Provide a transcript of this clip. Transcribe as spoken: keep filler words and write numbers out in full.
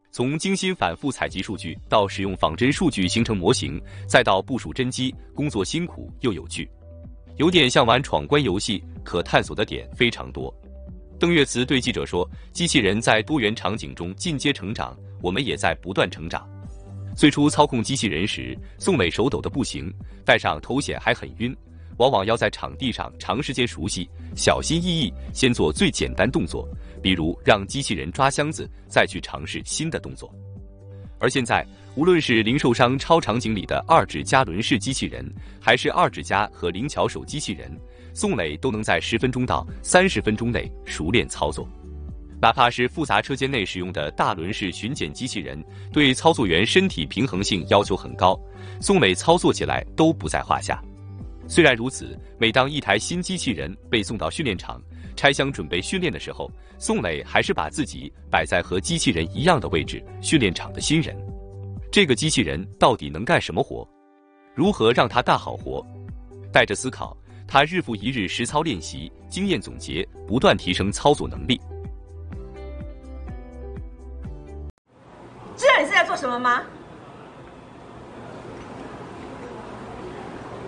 从精心反复采集数据到使用仿真数据形成模型，再到部署真机，工作辛苦又有趣，有点像玩闯关游戏，可探索的点非常多。邓岳慈对记者说：“机器人在多元场景中进阶成长，我们也在不断成长。最初操控机器人时，宋美手抖得不行，戴上头显还很晕，往往要在场地上长时间熟悉，小心翼翼，先做最简单动作，比如让机器人抓箱子，再去尝试新的动作。而现在，无论是零售商超场景里的二指加轮式机器人，还是二指甲和灵巧手机器人，宋磊都能在十分钟到三十分钟内熟练操作。哪怕是复杂车间内使用的大轮式巡检机器人，对操作员身体平衡性要求很高，宋磊操作起来都不在话下。虽然如此，每当一台新机器人被送到训练场，拆箱准备训练的时候，宋磊还是把自己摆在和机器人一样的位置，训练场的新人。这个机器人到底能干什么活？如何让它干好活？带着思考，他日复一日实操练习，经验总结，不断提升操作能力。 知道你是在做什么吗？